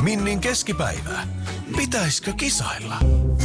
Minnin keskipäivä. Pitäisikö kisailla?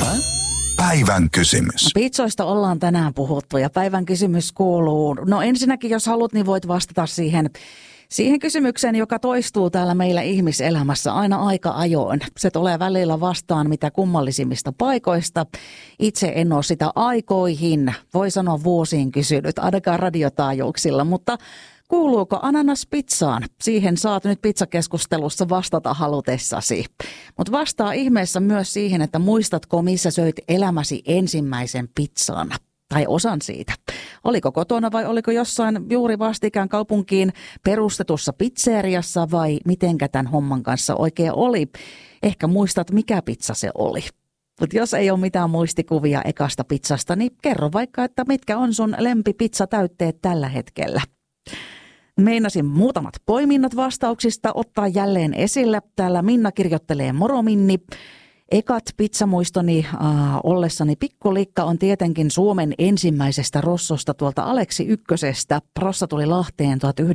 Päivän kysymys. Pitsoista ollaan tänään puhuttu ja päivän kysymys kuuluu. No ensinnäkin, jos haluat, niin voit vastata siihen kysymykseen, joka toistuu täällä meillä ihmiselämässä aina aika ajoin. Se tulee välillä vastaan mitä kummallisimmista paikoista. Itse en ole sitä aikoihin, voi sanoa vuosiin kysynyt, ainakaan radiotaajuuksilla, mutta kuuluuko ananas pizzaan? Siihen saat nyt pizzakeskustelussa vastata halutessasi. Mutta vastaa ihmeessä myös siihen, että muistatko missä söit elämäsi ensimmäisen pizzan? Tai osan siitä. Oliko kotona vai oliko jossain juuri vastikään kaupunkiin perustetussa pizzeriassa vai mitenkä tämän homman kanssa oikein oli? Ehkä muistat mikä pizza se oli. Mutta jos ei ole mitään muistikuvia ekasta pizzasta, niin kerro vaikka, että mitkä on sun lempipizzatäytteet tällä hetkellä. Meinasin muutamat poiminnat vastauksista ottaa jälleen esille. Täällä Minna kirjoittelee moro Minni. Ekat pizzamuistoni ollessani pikkulikka on tietenkin Suomen ensimmäisestä Rossosta tuolta Aleksi Ykkösestä. Rossa tuli Lahteen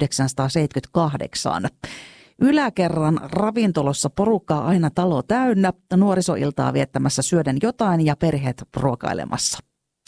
1978. Yläkerran ravintolossa porukkaa aina talo täynnä, nuorisoiltaa viettämässä syöden jotain ja perheet ruokailemassa.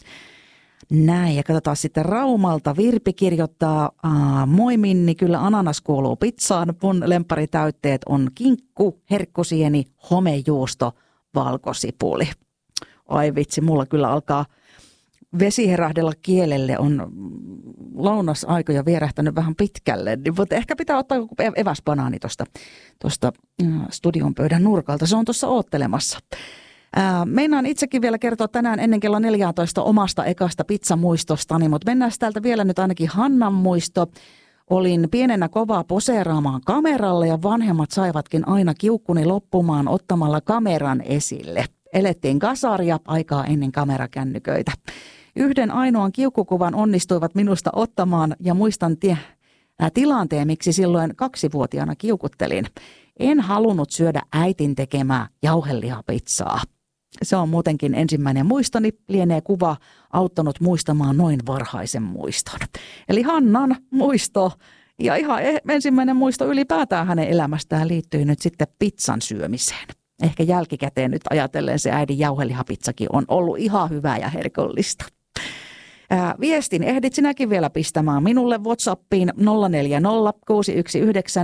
Näin, ja katsotaan sitten Raumalta. Virpi kirjoittaa, moi Minni, kyllä ananas kuuluu pizzaan. Mun lempparitäytteet on kinkku, herkkusieni, homejuusto, valkosipuli. Ai vitsi, mulla kyllä alkaa vesi herähdellä kielelle, on lounasaika jo vierähtänyt vähän pitkälle. Mutta ehkä pitää ottaa joku eväsbanaani tuosta studion pöydän nurkalta, se on tuossa oottelemassa. Meinaan itsekin vielä kertoa tänään ennen kello 14 omasta ekasta pizzamuistostani, mutta mennään täältä vielä nyt ainakin Hannan muisto. Olin pienenä kovaa poseeraamaan kameralle ja vanhemmat saivatkin aina kiukkuni loppumaan ottamalla kameran esille. Elettiin kasaria aikaa ennen kamerakännyköitä. Yhden ainoan kiukkukuvan onnistuivat minusta ottamaan ja muistan tilanteen, miksi silloin 2-vuotiaana kiukuttelin. En halunnut syödä äitin tekemää jauhelihapizzaa. Se on muutenkin ensimmäinen muistoni, lienee kuva auttanut muistamaan noin varhaisen muiston. Eli Hannan muisto ja ihan ensimmäinen muisto ylipäätään hänen elämästään liittyy nyt sitten pizzan syömiseen. Ehkä jälkikäteen nyt ajatellen se äidin jauhelihapizzakin on ollut ihan hyvää ja herkullista. Viestin ehdit sinäkin vielä pistämään minulle WhatsAppiin 040 619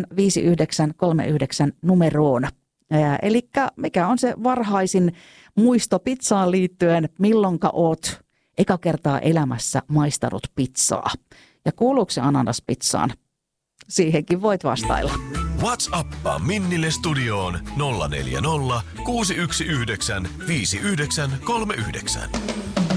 5939 numeroon. Elikkä mikä on se varhaisin muisto pizzaan liittyen, milloinka oot eka kertaa elämässä maistanut pizzaa? Ja kuuluuko se ananas pizzaan? Siihenkin voit vastailla. WhatsAppaa Minnille studioon 040 619 5939.